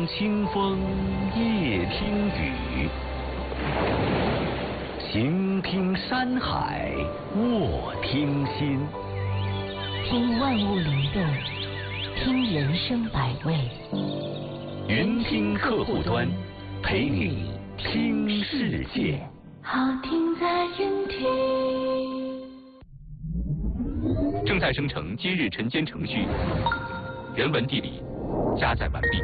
听清风，夜听雨，行听山海，卧听心。 听万物灵动，听人生百味。 云听客户端，陪你听世界。 好听在云听。 正在生成今日晨间程序，人文地理加载完毕。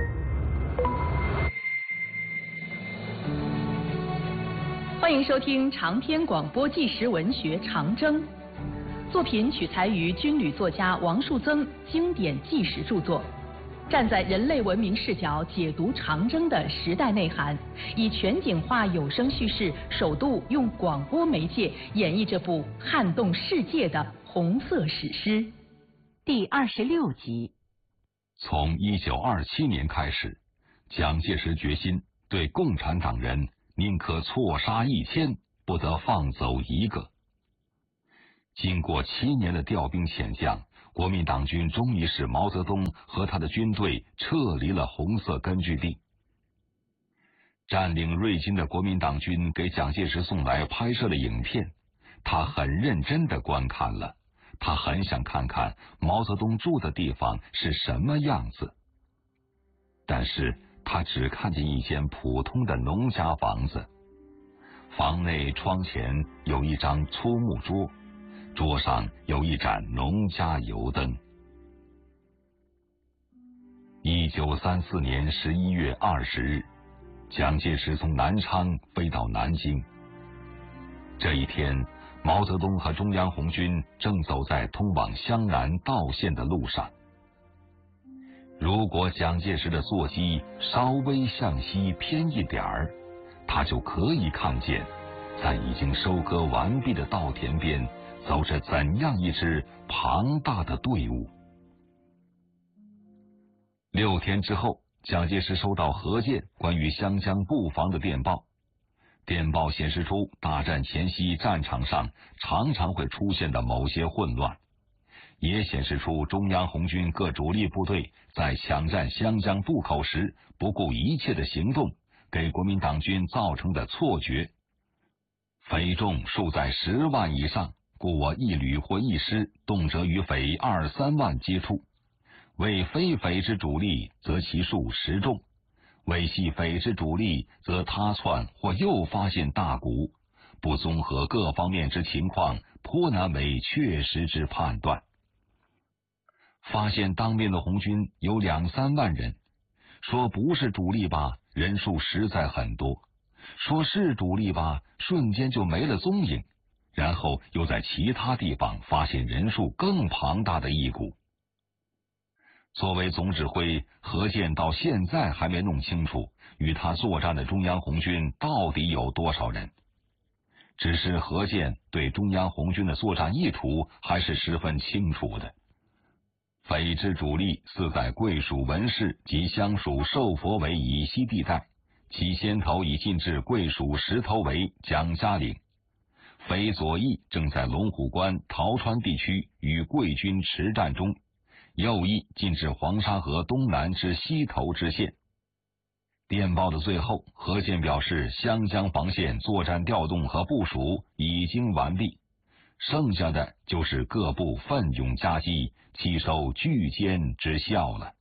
欢迎收听长篇广播纪实文学《长征》，作品取材于军旅作家王树增经典纪实著作，站在人类文明视角解读长征的时代内涵，以全景化有声叙事，首度用广播媒介演绎这部撼动世界的红色史诗。 第26集。 从1927年开始，蒋介石决心对共产党人宁可错杀1000，不得放走一个。经过7年的调兵遣将，国民党军终于使毛泽东和他的军队撤离了红色根据地。占领瑞金的国民党军给蒋介石送来拍摄的影片，他很认真地观看了，他很想看看毛泽东住的地方是什么样子。但是他只看见一间普通的农家房子，房内窗前有一张粗木桌，桌上有一盏农家油灯。1934年11月20日，蒋介石从南昌飞到南京。这一天，毛泽东和中央红军正走在通往湘南道县的路上。如果蒋介石的座机稍微向西偏一点儿，他就可以看见，在已经收割完毕的稻田边走着怎样一支庞大的队伍。6天之后，蒋介石收到何键关于湘江布防的电报。电报显示出大战前夕战场上常常会出现的某些混乱，也显示出中央红军各主力部队在抢占湘江渡口时不顾一切的行动给国民党军造成的错觉。匪众数在10万以上，故我一旅或一师动辄与匪2、3万接触，为非匪之主力则其数10众，为系匪之主力则他窜或又发现大鼓，不综合各方面之情况，颇难为确实之判断。发现当面的红军有2、3万人，说不是主力吧，人数实在很多；说是主力吧，瞬间就没了踪影，然后又在其他地方发现人数更庞大的一股。作为总指挥，何键到现在还没弄清楚与他作战的中央红军到底有多少人。只是何键对中央红军的作战意图还是十分清楚的。匪之主力似在贵属文氏及乡属寿佛围以西地带，其先头已进至贵属石头围、蒋家岭。匪左翼正在龙虎关、陶川地区与贵军持战中，右翼进至黄沙河东南之西头之线。电报的最后，何键表示湘江防线作战调动和部署已经完毕，剩下的就是各部奋勇夹击，齐收巨歼之效了。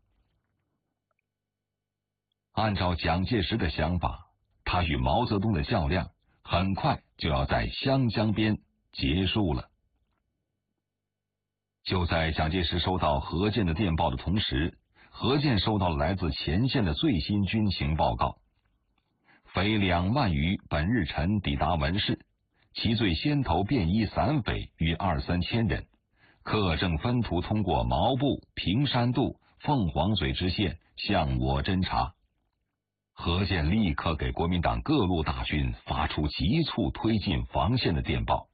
按照蒋介石的想法，他与毛泽东的较量很快就要在湘江边结束了。就在蒋介石收到何键的电报的同时，何键收到了来自前线的最新军情报告。匪2万余本日晨抵达文氏，其最先头便衣散匪约2、3千人，课正分途通过毛部、平山渡、凤凰嘴之线向我侦察。何键立刻给国民党各路大军发出急促推进防线的电报。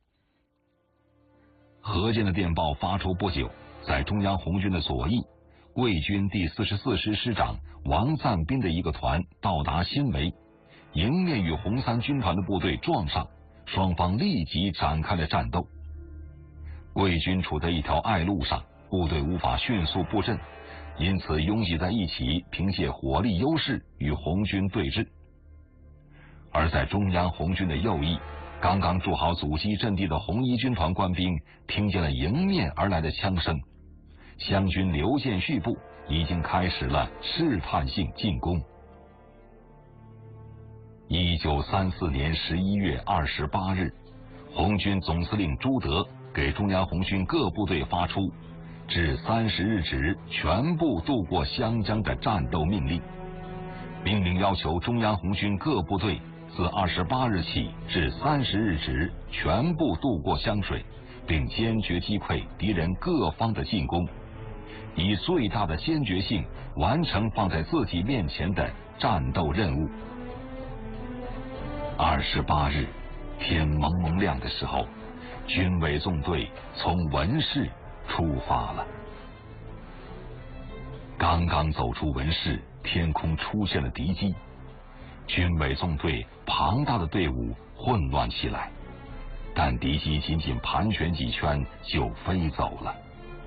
何键的电报发出不久，在中央红军的左翼，贵军第44师师长王赞斌的一个团到达新围，迎面与红三军团的部队撞上，双方立即展开了战斗。贵军处在一条隘路上，部队无法迅速布阵， 因此拥挤在一起，凭借火力优势与红军对峙。而在中央红军的右翼，刚刚筑好阻击阵地的红一军团官兵听见了迎面而来的枪声，湘军刘建绪部已经开始了试探性进攻。1934年11月28日，红军总司令朱德给中央红军各部队发出至30日止全部渡过湘江的战斗命令，命令要求中央红军各部队自28日起至30日止全部渡过湘水，并坚决击溃敌人各方的进攻，以最大的坚决性完成放在自己面前的战斗任务。28日天蒙蒙亮的时候，军委纵队从文市出发了。刚刚走出文市，天空出现了敌机，军委纵队庞大的队伍混乱起来，但敌机仅仅盘旋几圈就飞走了。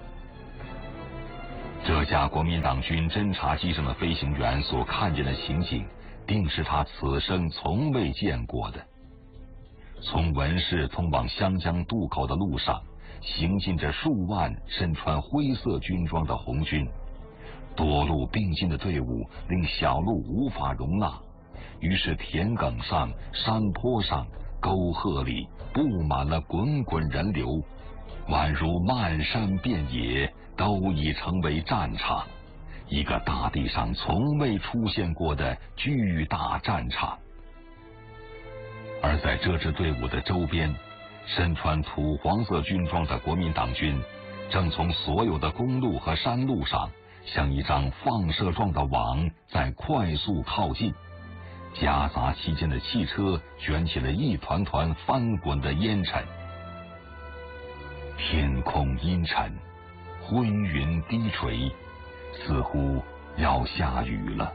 这架国民党军侦察机上的飞行员所看见的情景，定是他此生从未见过的。从文市通往湘江渡口的路上，行进着数万身穿灰色军装的红军，多路并进的队伍令小路无法容纳，于是田埂上、山坡上、沟壑里布满了滚滚人流，宛如漫山遍野，都已成为战场，一个大地上从未出现过的巨大战场。而在这支队伍的周边，身穿土黄色军装的国民党军正从所有的公路和山路上像一张放射状的网在快速靠近，夹杂其间的汽车卷起了一团团翻滚的烟尘。天空阴沉，昏云低垂，似乎要下雨了。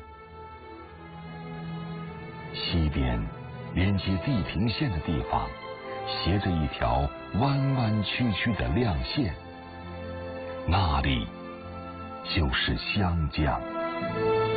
西边连接地平线的地方，斜着一条弯弯曲曲的亮线，那里就是湘江。